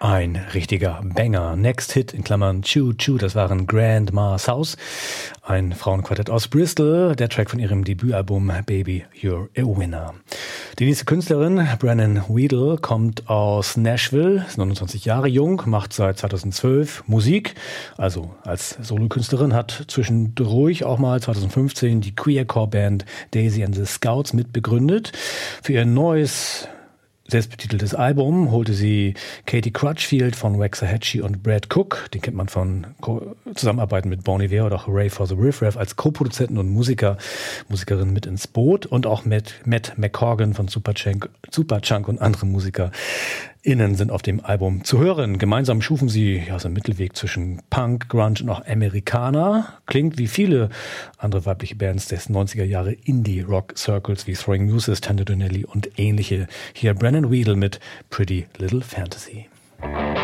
Ein richtiger Banger. Next Hit in Klammern Choo Choo, das waren Grandma's House, ein Frauenquartett aus Bristol, der Track von ihrem Debütalbum Baby You're a Winner. Die nächste Künstlerin, Brennan Weedle, kommt aus Nashville, ist 29 Jahre jung, macht seit 2012 Musik, also als Solokünstlerin, hat zwischendurch auch mal 2015 die Queercore-Band Daisy and the Scouts mitbegründet. Für ihr neues selbstbetiteltes Album holte sie Katie Crutchfield von Waxahachie und Brad Cook, den kennt man von Zusammenarbeiten mit Bon Iver oder auch Hooray for the Riff Raff, als Co-Produzenten und Musikerin mit ins Boot, und auch mit Matt McCorgan von Superchunk und andere MusikerInnen sind auf dem Album zu hören. Gemeinsam schufen sie so einen Mittelweg zwischen Punk, Grunge und auch Amerikaner. Klingt wie viele andere weibliche Bands des 90er Jahre Indie-Rock-Circles wie Throwing Muses, Tando Donnelly und ähnliche. Hier Brennan Weedle mit Pretty Little Fantasy.